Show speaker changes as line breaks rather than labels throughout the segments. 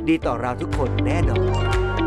ดีต่อเราทุกคนแน่นอน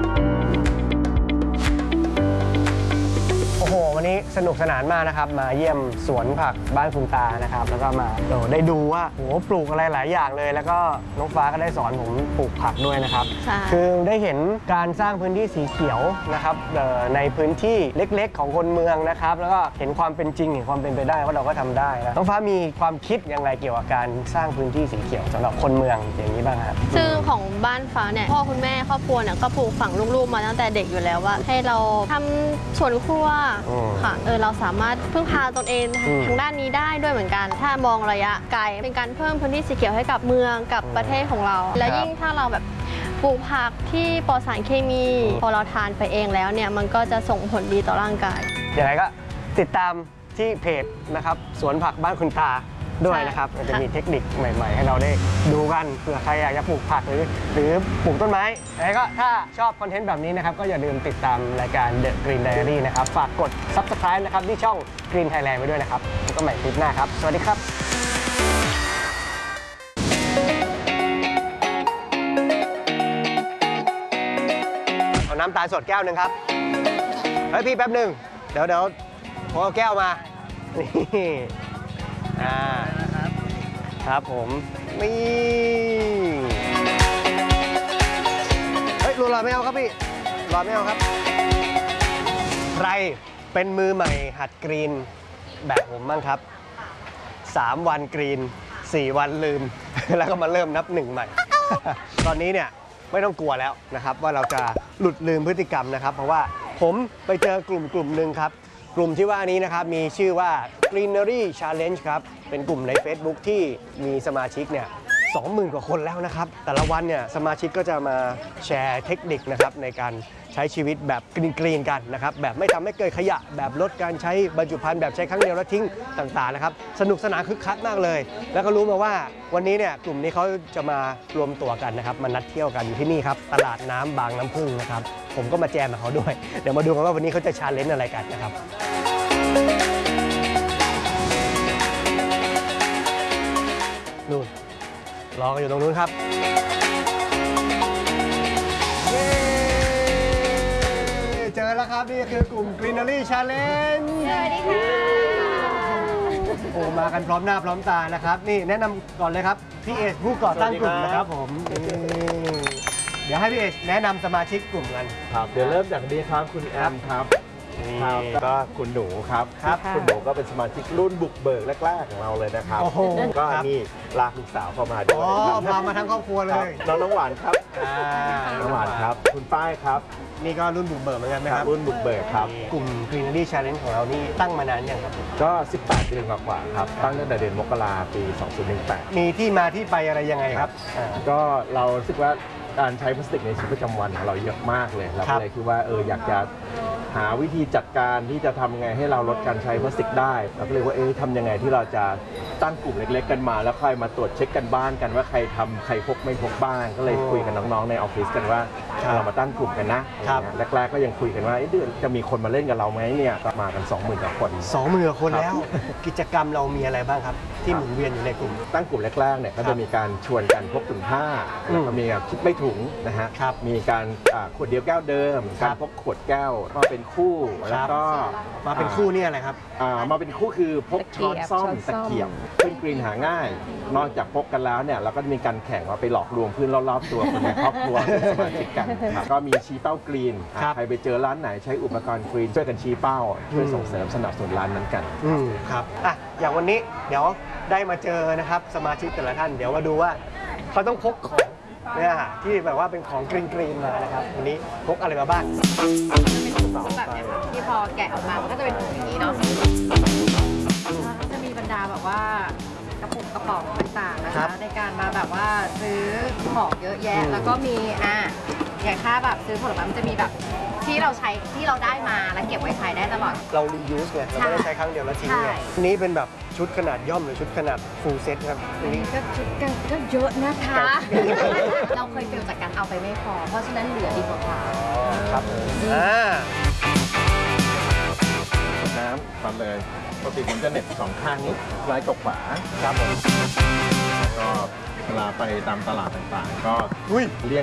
โอ้โหวันนี้สนุกสนานมากนะครับมาเยี่ยมสวนผักบ้านคุณตานะครับแล้วก็มาได้ดูว่าโอ้โหปลูกอะไรหลายอย่างเลยแล้วก็น้องฟ้าก็ได้สอนผมปลูกผักด้วยนะครับคือได้เห็นการสร้างพื้นที่สีเขียวนะครับในพื้นที่เล็กๆของคนเมืองนะครับแล้วก็เห็นความเป็นจริงเห็นความเป็นไปได้ว่าเราก็ทำได้นะน้องฟ้ามีความคิดยังไงเกี่ยวกับการสร้างพื้นที่สีเขียวสำหรับคนเมืองอย่างนี้บ้างครับ
ซึ่งของบ้านฟ้าเนี่ยพ่อคุณแม่ครอบครัวเนี่ยก็ปลูกฝังลูกๆมาตั้งแต่เด็กอยู่แล้วว่าให้เราทำสวนครัวค่ะเราสามารถพึ่งพาตนเองทางด้านนี้ได้ด้วยเหมือนกันถ้ามองระยะไกลเป็นการเพิ่มพื้นที่สีเขียวให้กับเมืองกับประเทศของเราและยิ่งถ้าเราแบบปลูกผักที่ปลอดสารเคมีพอเราทานไปเองแล้วเนี่ยมันก็จะส่งผลดีต่อร่างกาย
อย่างไรก็ติดตามที่เพจนะครับสวนผักบ้านคุณตาด้วยนะครับจะมีเทคนิคใหม่ๆให้เราได้ดูกันเผื่อใครอยากจะปลูกผักหรือปลูกต้นไม้แล้วก็ถ้าชอบคอนเทนต์แบบนี้นะครับก็อย่าลืมติดตามรายการ The Green Diary นะครับฝากกด Subscribe นะครับที่ช่อง Green Thailand ไว้ด้วยนะครับแล้วก็ใหม่คลิปหน้าครับสวัสดีครับเอาน้ำตาลสดแก้วหนึ่งครับเฮ้ยพี่แป๊บหนึ่งเดี๋ยวผมเอาแก้วมานี่ครับผมนี่เฮ้ยรอไม่เอาครับพี่รอไม่เอาครับใครเป็นมือใหม่หัดกรีนแบบผมบ้างครับ3 วันกรีน4 วันลืม แล้วก็มาเริ่มนับ1ใหม่ ตอนนี้เนี่ยไม่ต้องกลัวแล้วนะครับว่าเราจะหลุดลืมพฤติกรรมนะครับเพราะว่าผมไปเจอกลุ่มหนึ่งครับกลุ่มที่ว่านี้นะครับมีชื่อว่า Greenery Challenge ครับเป็นกลุ่มใน Facebook ที่มีสมาชิกเนี่ย 20,000 กว่าคนแล้วนะครับแต่ละวันเนี่ยสมาชิกก็จะมาแชร์เทคนิคนะครับในการใช้ชีวิตแบบกรีนกันนะครับแบบไม่ทำให้เกิดขยะแบบลดการใช้บรรจุภัณฑ์แบบใช้ครั้งเดียวแล้วทิ้งต่างๆนะครับสนุกสนานคึกคักมากเลยแล้วก็รู้มาว่าวันนี้เนี่ยกลุ่มนี้เขาจะมารวมตัวกันนะครับมานัดเที่ยวกันอยู่ที่นี่ครับตลาดน้ำบางน้ำพึ่งนะครับผมก็มาแจมกับเขาด้วยเดี๋ยวมาดูกันว่าวันนี้เขาจะชาเลนจ์อะไรกันนะครับนู่นรอกันอยู่ตรงนู้นครับเจอแล้วครับนี่คือกลุ่ม Greenery Challenge
สวัสดีค่ะ
โอ้มากันพร้อมหน้าพร้อมตานะครับนี่แนะนำก่อนเลยครับพี่เอชผู้ก่อตั้งกลุ่มนะครับผมเดี๋ยวให้พี่เอชแนะนำสมาชิกกลุ่มกัน
ครับเดี๋ยวเริ่มจากนี้ครับคุณแอมครับก็คุณหนูครับคุณหนูก็เป็นสมาชิกรุ่นบุกเบิกแรกๆของเราเลยนะครับก็นี่ลากลูกสาวเข้ามาด้วย
พามาทั้งครอบครัวเลย
น้องหวานครับน้องหวานครับคุณป้ายครับ
นี่ก็รุ่นบุกเบิกเหมือนกันไหมครับ
รุ่นบุกเบิกครับ
กลุ่ม Greenery Challenge ของเรานี่ตั้งมานานยังครับ
ก็18 เดือนกว่าครับตั้งตั้งแต่เดือนมกราปี 2018
มีที่มาที่ไปอะไรยังไงครับ
ก็เราคิดว่าการใช้พลาสติกในชีวิตประจำวันของเราเยอะมากเลยเราก็เลยคิดว่าอยากจะหาวิธีจัดการที่จะทำไงให้เราลดการใช้พลาสติกได้เราก็เลยว่าทำยังไงที่เราจะตั้งกลุ่มเล็กๆกันมาแล้วค่อยมาตรวจเช็คกันบ้านกันว่าใครทำใครพกไม่พกบ้างก็เลยคุยกับน้องๆในออฟฟิศกันว่าเรามาตั้งกลุ่มกันนะแรกๆก็ยังคุยกันว่าจะมีคนมาเล่นกับเราไหมเนี่ยมากัน 20,000 กว่าคน
20,000 กว่าคนแล้วกิจกรรมเรามีอะไรบ้างครับที่หมุนเวียนอยู่ในกลุ่ม
ตั้งกลุ่มแรกๆเนี่ยก็จะมีการชวนกันพกถุงผ้าแล้วก็มีคิดไม่ถุงนะฮะมีการขวดเดียวแก้วเดิมการพกขวดแก้วมาเป็นคู่แล้วก็
มาเป็นคู่นี่อะไรครับ
มาเป็นคู่คือพกช้อนซ่อมตะเกียบเพื่อนกรีนหาง่ายนอกจากพกกันแล้วเนี่ยเราก็มีการแข่งว่าไปหลอกลวงเพื่อนรอบๆตัวคนในครอบครัวสมาชิกกันก็มีชี้เป้ากรีนใครไปเจอร้านไหนใช้อุปกรณ์กรีนช่วยกันชี้เป้าช่วยส่งเสริมสนับสนุนร้านนั้นกัน
ครับอย่างวันนี้เดี๋ยวได้มาเจอนะครับสมาชิกแต่ละท่านเดี๋ยวมาดูว่าเขาต้องพกของเนี่ยที่แบบว่าเป็นของกรีนมานะครับวันนี้พกอะไรมาบ้าง
แบบนี้ที่พอแกะออกมามันก็จะเป็นอย่างนี้เนาะก็จะมีบรรดาแบบว่ากระปุกกระป๋องต่างๆนะคะในการมาแบบว่าซื้อของเยอะแยะแล้วก็มีอย่างค่าแบบซื้อผลไม้มันจะมีแบบที่เราใช้ที่เราได้มาแล้วเก็บไว้ใช้ได้ตลอด
เรา reuse ไงเราไม่ได้ใช้ครั้งเดียวแล้วทิ้งไงนี้เป็นแบบชุดขนาดย่อมหรือชุดขนาด full set ครับ
อันนี้ก็ชุดก็เยอะนะคะเราเคยเฟลจากการเอาไปไม่พอเพราะฉะนั้นเหลือดีกว่า
ครับ
น้ำฟันเลยปกติผมจะเน็ต2 ข้างนี้ซ้ายกับขวา
ครับผม
ก็เวลาไปตามตลาดต่างๆก็เลี่ยง